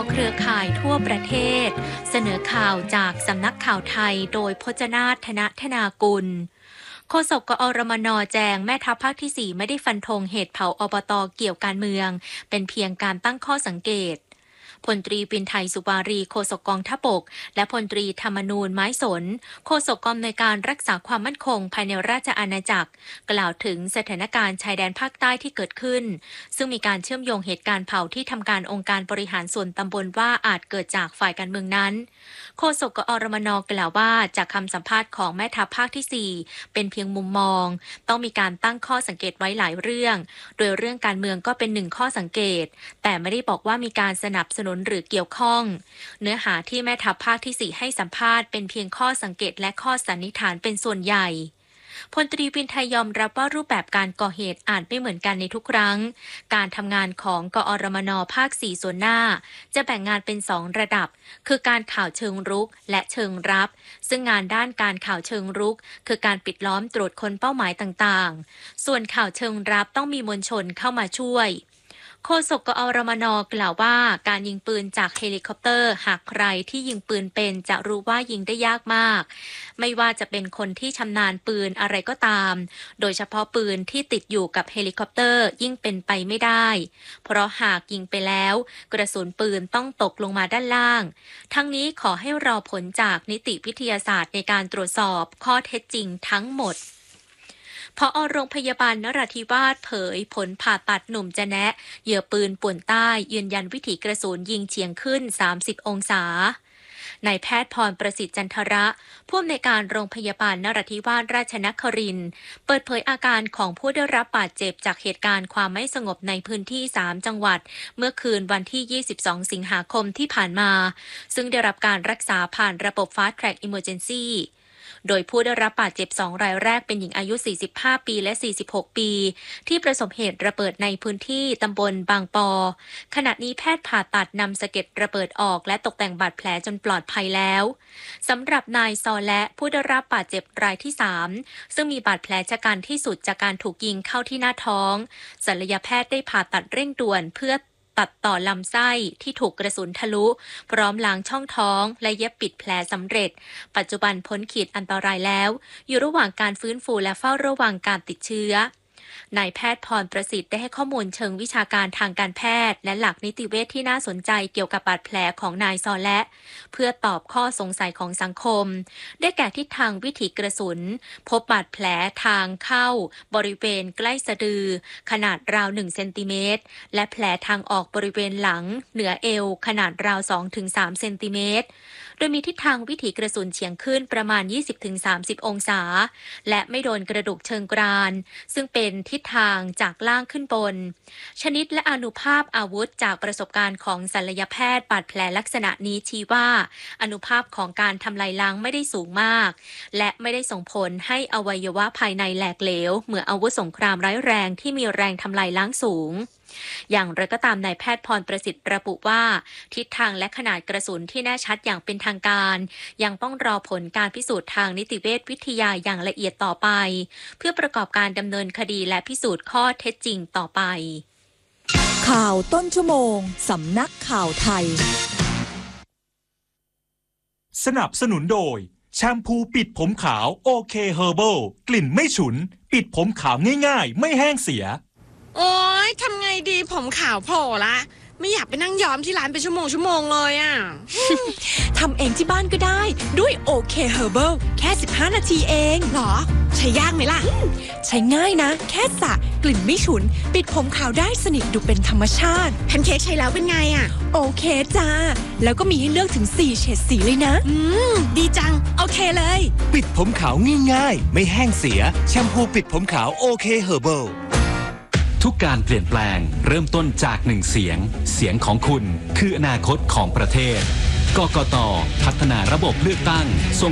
เครือข่ายทั่วประเทศเสนอข่าวจากสำนักข่าวไทยโดยพจนาถ ธนธนากุลโฆษกกอรมน.แจงแม่ทัพภาคที่ 4ไม่ได้ฟันธงเหตุเผาอบต.เกี่ยวการเมืองเป็นเพียงการตั้งข้อสังเกตพลตรีปินไทยสุวารีโฆษกกองทัพบกและพลตรีธรรมนูญไม้สนโฆษกกองอำนวยการรักษาความมั่นคงภายในราชอาณาจักรกล่าวถึงสถานการณ์ชายแดนภาคใต้ที่เกิดขึ้นซึ่งมีการเชื่อมโยงเหตุการณ์เผาที่ทำการองค์การบริหารส่วนตำบลว่าอาจเกิดจากฝ่ายการเมืองนั้นโฆษกกอรมน.กล่าวว่าจากคำสัมภาษณ์ของแม่ทัพภาคที่ 4เป็นเพียงมุมมองต้องมีการตั้งข้อสังเกตไว้หลายเรื่องโดยเรื่องการเมืองก็เป็นหนึ่งข้อสังเกตแต่ไม่ได้บอกว่ามีการสนับสนุนหรือเกี่ยวข้องเนื้อหาที่แม่ทัพภาคที่ 4ให้สัมภาษณ์เป็นเพียงข้อสังเกตและข้อสันนิษฐานเป็นส่วนใหญ่พลตรีปินไทยยอมรับว่ารูปแบบการก่อเหตุอาจไม่เหมือนกันในทุกครั้งการทำงานของกอรมน.ภาค 4ส่วนหน้าจะแบ่งงานเป็น2ระดับคือการข่าวเชิงรุกและเชิงรับซึ่งงานด้านการข่าวเชิงรุกคือการปิดล้อมตรวจค้นเป้าหมายต่างๆส่วนข่าวเชิงรับต้องมีมวลชนเข้ามาช่วยโฆษกกอรมน.กล่าวว่าการยิงปืนจากเฮลิคอปเตอร์หากใครที่ยิงปืนเป็นจะรู้ว่ายิงได้ยากมากไม่ว่าจะเป็นคนที่ชำนาญปืนอะไรก็ตามโดยเฉพาะปืนที่ติดอยู่กับเฮลิคอปเตอร์ยิ่งเป็นไปไม่ได้เพราะหากยิงไปแล้วกระสุนปืนต้องตกลงมาด้านล่างทั้งนี้ขอให้รอผลจากนิติวิทยาศาสตร์ในการตรวจสอบข้อเท็จจริงทั้งหมดผอ.โรงพยาบาลนราธิวาสเผยผลผ่าตัดหนุ่มจะแนะเหยื่อปืนป่วนใต้ยืนยันวิถีกระสุนยิงเฉียงขึ้น30องศานายแพทย์พรประสิทธิ์จันทระผู้อำนวยการโรงพยาบาลนราธิวาสราชนครินทร์เปิดเผยอาการของผู้ได้รับบาดเจ็บจากเหตุการณ์ความไม่สงบในพื้นที่3จังหวัดเมื่อคืนวันที่22สิงหาคมที่ผ่านมาซึ่งได้รับการรักษาผ่านระบบ Fast Track Emergencyโดยผู้ได้รับบาดเจ็บ2รายแรกเป็นหญิงอายุ45ปีและ46ปีที่ประสบเหตุระเบิดในพื้นที่ตำบลบางปอขณะนี้แพทย์ผ่าตัดนำสะเก็ดระเบิดออกและตกแต่งบาดแผลจนปลอดภัยแล้วสำหรับนายซอและผู้ได้รับบาดเจ็บรายที่3ซึ่งมีบาดแผลชะกันที่สุดจากการถูกยิงเข้าที่หน้าท้องศัลยแพทย์ได้ผ่าตัดเร่งด่วนเพื่อตัดต่อลำไส้ที่ถูกกระสุนทะลุพร้อมล้างช่องท้องและเย็บปิดแผลสำเร็จปัจจุบันพ้นขีดอันตรายแล้วอยู่ระหว่างการฟื้นฟูและเฝ้าระวังการติดเชื้อนายแพทย์พรประสิทธิ์ได้ให้ข้อมูลเชิงวิชาการทางการแพทย์และหลักนิติเวชที่น่าสนใจเกี่ยวกับบาดแผลของนายซอและเพื่อตอบข้อสงสัยของสังคมได้แก่ทิศทางวิถีกระสุนพบบาดแผลทางเข้าบริเวณใกล้สะดือขนาดราว1เซนติเมตรและแผลทางออกบริเวณหลังเหนือเอวขนาดราว 2-3 เซนติเมตรโดยมีทิศทางวิถีกระสุนเฉียงขึ้นประมาณ 20-30 องศาและไม่โดนกระดูกเชิงกรานซึ่งเป็นทิศทางจากล่างขึ้นบนชนิดและอานุภาพอาวุธจากประสบการณ์ของศัลยแพทย์บาดแผลลักษณะนี้ชี้ว่าอานุภาพของการทำลายล้างไม่ได้สูงมากและไม่ได้ส่งผลให้อวัยวะภายในแหลกเหลวเหมือนอาวุธสงครามร้ายแรงที่มีแรงทำลายล้างสูงอย่างไรก็ตามนายแพทย์พรประสิทธิ์ระบุว่าทิศทางและขนาดกระสุนที่แน่ชัดอย่างเป็นทางการยังต้องรอผลการพิสูจน์ทางนิติเวชวิทยาอย่างละเอียดต่อไปเพื่อประกอบการดำเนินคดีและพิสูจน์ข้อเท็จจริงต่อไปข่าวต้นชั่วโมงสำนักข่าวไทยสนับสนุนโดยแชมพูปิดผมขาวโอเคเฮอร์เบิลกลิ่นไม่ฉุนปิดผมขาวง่ายๆไม่แห้งเสียโอ๊ยทำไงดีผมขาวโผล่ละไม่อยากไปนั่งย้อมที่ร้านเป็นชั่วโมงเลยอ่ะทำเองที่บ้านก็ได้ด้วยโอเคเฮอร์เบิลแค่15นาทีเองหรอใช้ยากไหมล่ะใช้ง่ายนะแค่สระกลิ่นไม่ฉุนปิดผมขาวได้สนิทดูเป็นธรรมชาติแพนเค้กใช้แล้วเป็นไงอ่ะโอเคจ้าแล้วก็มีให้เลือกถึง4เฉดสีเลยนะดีจังโอเคเลยปิดผมขาวง่ายๆไม่แห้งเสียแชมพูปิดผมขาวโอเคเฮอร์เบิลทุกการเปลี่ยนแปลงเริ่มต้นจาก1เสียงของคุณคืออนาคตของประเทศกกต.พัฒนาระบบเลือกตั้ง